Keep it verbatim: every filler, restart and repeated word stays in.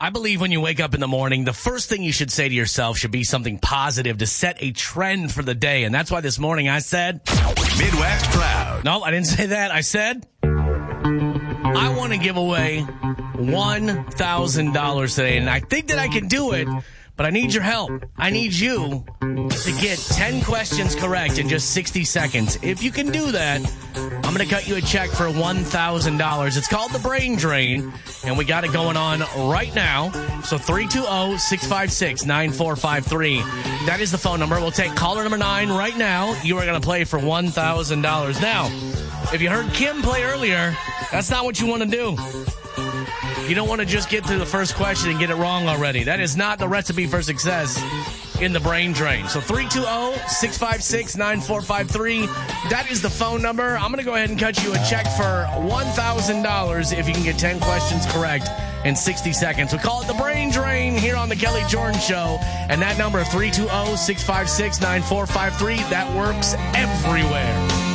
I believe when you wake up in the morning, the first thing you should say to yourself should be something positive to set a trend for the day. And that's why this morning I said... Midwest Proud. No, I didn't say that. I said... I want to give away one thousand dollars today. And I think that I can do it, but I need your help. I need you to get ten questions correct in just sixty seconds. If you can do that, I'm going to cut you a check for one thousand dollars. It's called the Brain Drain, and we got it going on right now. So three two zero, six five six, nine four five three. That is the phone number. We'll take caller number nine right now. You are going to play for one thousand dollars. Now, if you heard Kim play earlier, that's not what you want to do. You don't want to just get to the first question and get it wrong already. That is not the recipe for success in the Brain Drain. So three two zero, six five six, nine four five three. That is the phone number. I'm going to go ahead and cut you a check for one thousand dollars if you can get ten questions correct in sixty seconds. We call it the Brain Drain here on the Kelly Jordan Show. And that number, three two zero, six five six, nine four five three, that works everywhere.